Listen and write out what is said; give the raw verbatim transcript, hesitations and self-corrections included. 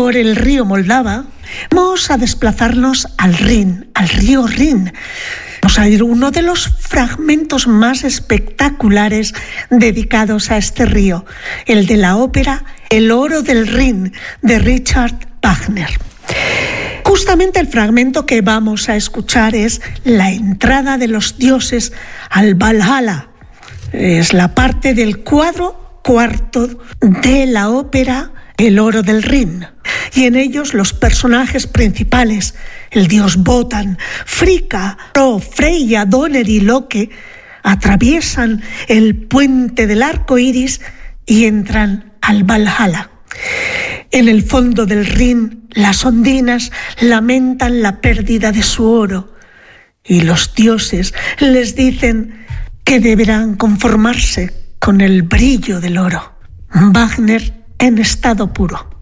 por el río Moldava, vamos a desplazarnos al Rin, al río Rin. Vamos a ir a uno de los fragmentos más espectaculares dedicados a este río, el de la ópera El oro del Rin, de Richard Wagner. Justamente el fragmento que vamos a escuchar es la entrada de los dioses al Valhalla. Es la parte del cuadro cuarto de la ópera El oro del Rin. Y en ellos los personajes principales, el dios Wotan, Frigga, Thor, Freya, Donner y Loke, atraviesan el puente del arco iris y entran al Valhalla. En el fondo del Rin, las ondinas lamentan la pérdida de su oro y los dioses les dicen que deberán conformarse con el brillo del oro. Wagner en estado puro.